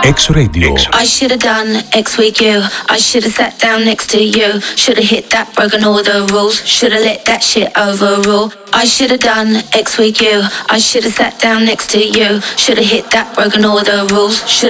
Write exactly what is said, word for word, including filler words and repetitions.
X-Radio. I should have done X with you. I should have sat down next to you. Should have hit that, broken all the rules. Should have let that shit overrule. I should have done X with you. I should have sat down next to you. Should have hit that, broken all the rules. Should